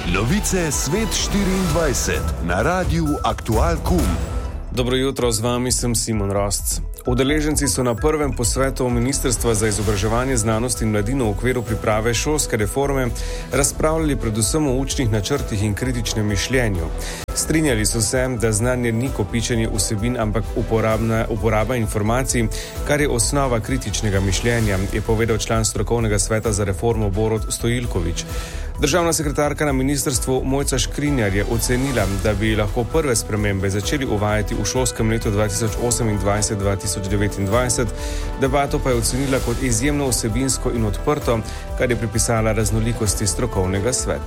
Novice Svet 24 na Radiu Aktual.com. Dobro jutro, z vami sem Simon Rosc. Udeleženci so na prvem posvetu Ministrstva za izobraževanje, znanost in mladino v okviru priprave šolske reforme razpravljali predvsem o učnih načrtih in kritičnem mišljenju. Strinjali so se, da znanje ni kopičenje vsebin, ampak uporaba informacij, kar je osnova kritičnega mišljenja, je povedal član strokovnega sveta za reformo Borut Stojilković. Državna sekretarka na ministrstvu Mojca Škrinjar je ocenila, da bi lahko prve spremembe začeli uvajati v šolskem letu 2028-2029, debato pa je ocenila kot izjemno vsebinsko in odprto, kar je pripisala raznolikosti strokovnega sveta.